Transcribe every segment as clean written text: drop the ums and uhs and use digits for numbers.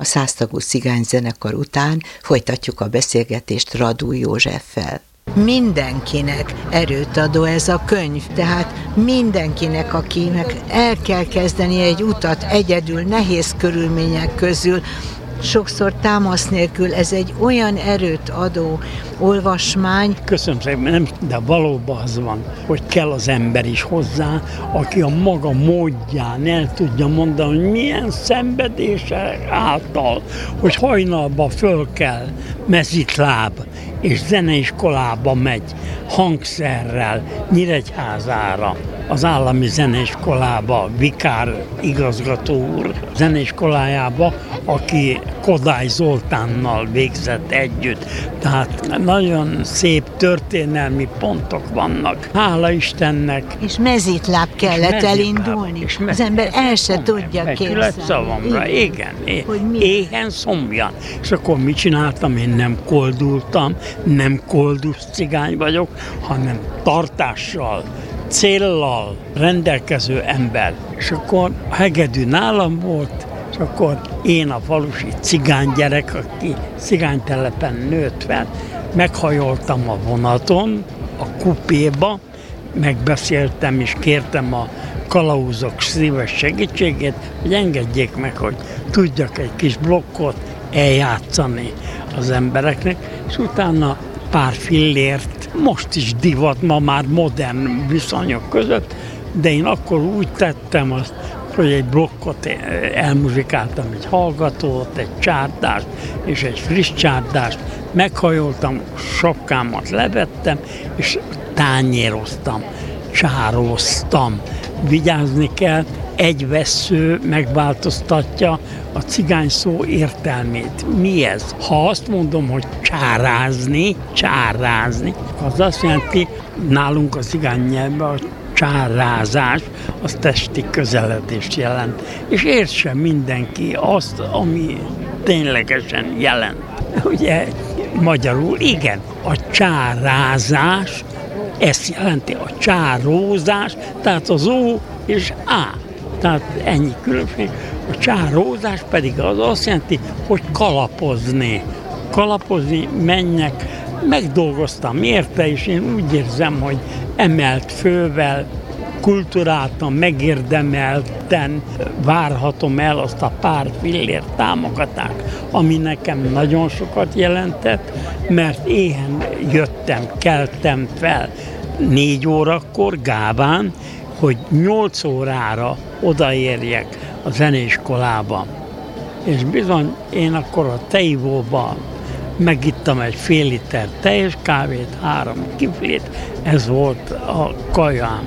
A 100 tagú cigányzenekar után folytatjuk a beszélgetést Radúj Józseffel. Mindenkinek erőt adó ez a könyv, tehát mindenkinek, akinek el kell kezdeni egy utat egyedül, nehéz körülmények közül, sokszor támasz nélkül, ez egy olyan erőt adó olvasmány. Köszönöm szépen, de valóban az van, hogy kell az ember is hozzá, aki a maga módján el tudja mondani, hogy milyen szenvedések által, hogy hajnalba föl kell, mezitláb, és zeneiskolába megy, hangszerrel, Nyíregyházára, az állami zeneiskolába, Vikár igazgató úr zeneiskolájába, aki Kodály Zoltánnal végzett együtt. Tehát nagyon szép történelmi pontok vannak. Hála Istennek. És mezitláb kellett elindulni. Az ember el se tudja képzelni. Szavamra, igen. Éhen szomjan. És akkor mit csináltam? Én nem koldultam, nem koldus cigány vagyok, hanem tartással, céllal rendelkező ember. És akkor hegedű nálam volt, és akkor én a falusi cigánygyerek, aki cigánytelepen nőtt fel, meghajoltam a vonaton, a kupéba, megbeszéltem és kértem a kalauzok szíves segítségét, hogy engedjék meg, hogy tudjak egy kis blokkot eljátszani az embereknek, és utána pár fillért, most is divat, ma már modern viszonyok között, de én akkor úgy tettem azt, hogy egy blokkot elmuzsikáltam, egy hallgatót, egy csárdást és egy friss csárdást, meghajoltam, sapkámat levettem, és tányéroztam, csároztam. Vigyázni kell, egy vessző megváltoztatja a cigány szó értelmét. Mi ez? Ha azt mondom, hogy csárázni, az azt jelenti, nálunk a cigány nyelvben a csárázás, az testi közeledést jelent. És értse mindenki azt, ami ténylegesen jelent. Ugye magyarul igen, a csárázás, ezt jelenti a csárózás, tehát az O és A. Tehát ennyi különbség. A csárózás pedig az azt jelenti, hogy kalapozni. Kalapozni, menjek, megdolgoztam érte, és én úgy érzem, hogy emelt fővel, kulturáltan, megérdemelten várhatom el azt a pár fillér támogatást, ami nekem nagyon sokat jelentett, mert éhen jöttem, keltem fel 4 órakor Gábán, hogy 8 órára odaérjek a zeneiskolába. És bizony én akkor a teivóban megittam egy fél liter teljes kávét, 3 kiflét, ez volt a kajám.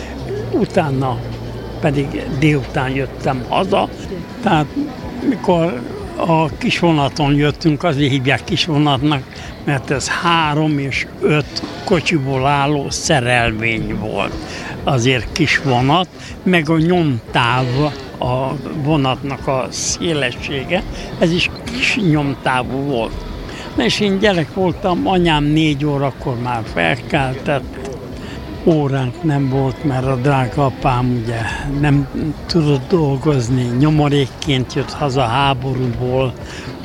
Utána pedig délután jöttem haza, tehát mikor a kisvonaton jöttünk, azért hívják kisvonatnak, mert ez 3 és 5 kocsiból álló szerelvény volt. Azért kisvonat, meg a nyomtáv a vonatnak a szélessége, ez is kis nyomtávú volt. Na és én gyerek voltam, anyám 4 órakor már felkeltett, óránk nem volt, mert a drága apám ugye nem tudott dolgozni, nyomorékként jött haza háborúból,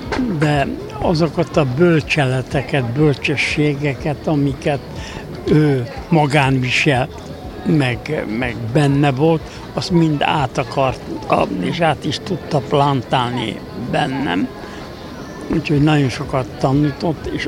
de azokat a bölcseleteket, bölcsességeket, amiket ő magán visel, meg benne volt, azt mind át akart adni, és át is tudta plantálni bennem. Úgyhogy nagyon sokat tanított, és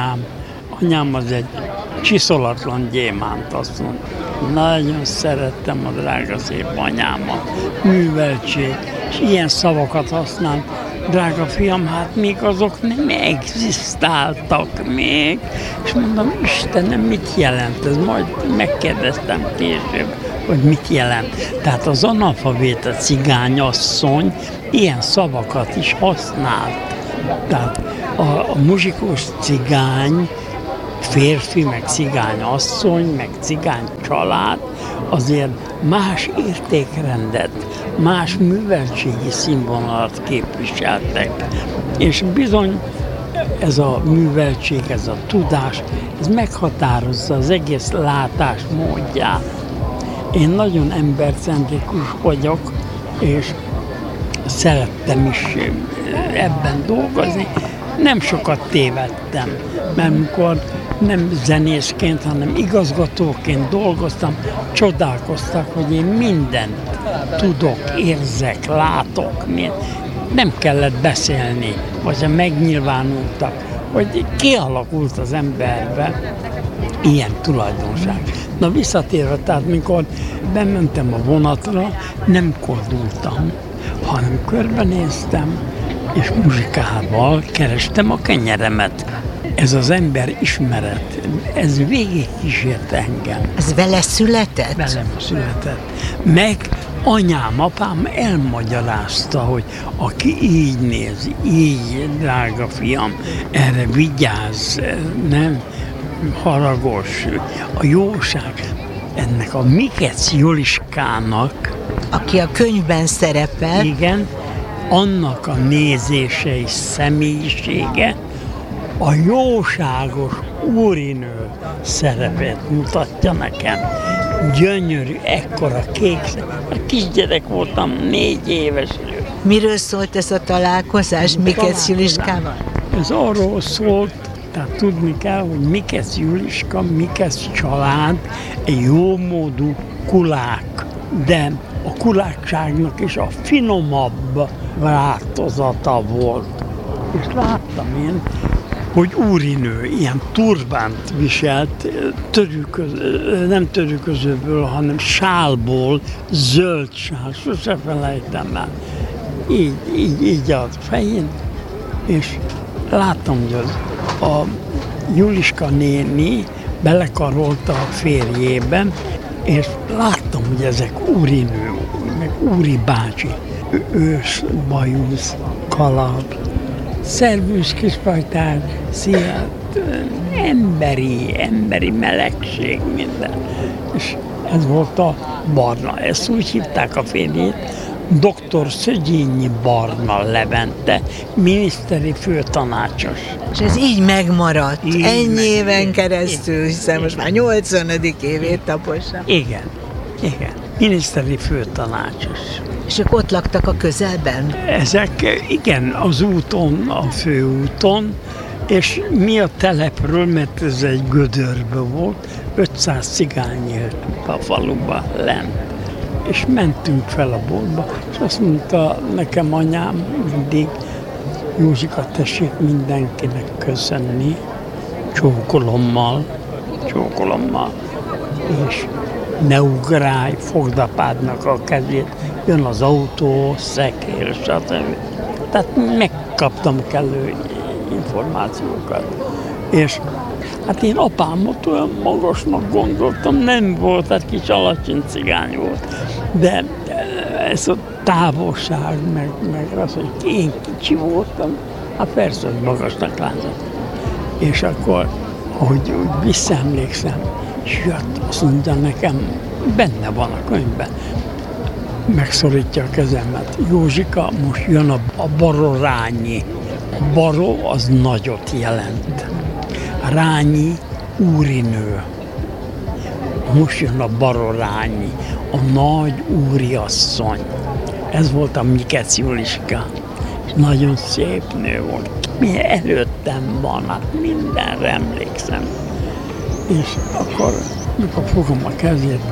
anyám az egy csiszolatlan gyémánt, azt mondta. Nagyon szerettem a drága szép anyámat, műveltség, és ilyen szavakat használ. Drága fiam, hát még azok nem egzisztáltak még. És mondom, Istenem, mit jelent ez? Majd megkérdeztem később, hogy mit jelent. Tehát az analfabéta cigányasszony ilyen szavakat is használt. Tehát a muzsikus cigány, férfi, meg cigány asszony, meg cigány család azért más értékrendet, más műveltségi színvonalat képviseltek. És bizony ez a műveltség, ez a tudás, ez meghatározza az egész látás módját. Én nagyon embercentrikus vagyok, és szerettem is ebben dolgozni. Nem sokat tévedtem, mert amikor nem zenészként, hanem igazgatóként dolgoztam, csodálkoztak, hogy én mindent tudok, érzek, látok. Nem kellett beszélni, vagy megnyilvánultak, hogy kialakult az emberbe ilyen tulajdonság. Na visszatérve, tehát mikor bementem a vonatra, nem koldultam, hanem körbenéztem, és muzsikával kerestem a kenyeremet. Ez az ember ismeret, ez végig kísért engem. Ez vele született? Velem született. Meg anyám, apám elmagyarázta, hogy aki így néz, így, drága fiam, erre vigyázz, nem haragos, a jóság. Ennek a Mikec Juliskának, aki a könyvben szerepel. Igen, annak a nézése és személyisége a jóságos úrinő szerepet mutatja nekem. Gyönyörű, ekkora kék, a kisgyerek voltam, 4 éves. Miről szólt ez a találkozás Mikec Juliskával? Ez arról szólt, tehát tudni kell, hogy Mikec Juliska, Mikec család egy jómódú kulák, de a kulákságnak is a finomabb változata volt. És láttam én, hogy úrinő ilyen turbánt viselt, nem törőközőből, hanem sálból, zöld sál, sose felejtem el. Így a fején, és láttam, hogy a Juliska néni belekarolta a férjében, és láttam, hogy ezek úrinő, meg úri bácsi, ős, bajusz, kalap, szervusz kisfajtár, szia, emberi melegség, minden. És ez volt a Barna, ezt úgy hívták a férjét, Dr. Szögyényi Barna Levente, miniszteri főtanácsos. És ez így megmaradt, így ennyi éven keresztül, hiszen most már 80. évét tapossa. Igen, miniszteri főtanácsos. És ők ott laktak a közelben? Ezek, igen, az úton, a főúton, és mi a telepről, mert ez egy gödörbe volt, 500 cigány élt a faluba lent. És mentünk fel a boltba, és azt mondta nekem anyám mindig, Józsika, tessék mindenkinek köszönni, csókolommal, és ne ugrálj, fogd apádnak a kezét, jön az autó, szekér, stb. Tehát megkaptam kellő információkat. És hát én apámot olyan magasnak gondoltam, nem volt, hát kis alacsony cigány volt. De ez a távolság, meg az, hogy én kicsi voltam, hát persze, hogy magasnak látott. És akkor, ahogy úgy visszaemlékszem, és jött, azt mondja nekem, benne van a könyvben, megszorítja a kezemet. Józsika, most jön a barorányi. A baró az nagyot jelent. Rányi úrinő. Most jön a barorányi, a nagy úriasszony. Ez volt a Mikec Juliska. Nagyon szép nő volt. Mi előttem van, hát mindenre emlékszem. És akkor, mikor fogom a kezét,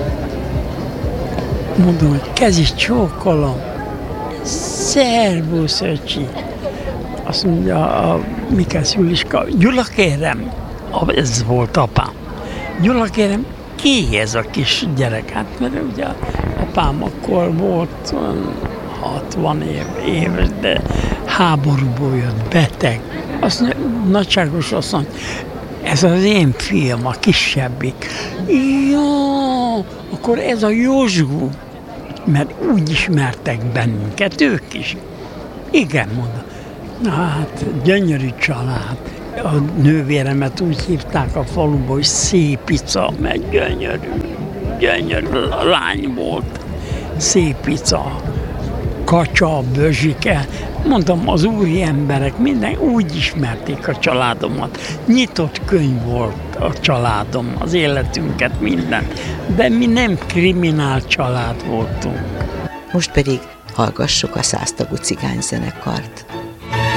mondom, hogy kezi csókolom. Szervusz, öcsi. Azt mondja a Mikec Juliska, Gyula kérem, ez volt apám. Gyula kérem, ki ez a kis gyerek? Hát mert ugye apám akkor volt 60 éves, de háborúból jött, beteg. Azt mondja, nagyságos azt mondja, ez az én fiam, a kisebbik. Jó, akkor ez a Józsgu, mert úgy ismertek bennünket, ők is. Igen, mondom. Na hát, gyönyörű család. A nővéremet úgy hívták a faluba, hogy Szépica, mert gyönyörű lány volt. Szépica, Kacsa, Bözsike. Mondtam, az úri emberek minden úgy ismerték a családomat. Nyitott könyv volt a családom, az életünket, minden. De mi nem kriminál család voltunk. Most pedig hallgassuk a 100 tagú cigányzenekart.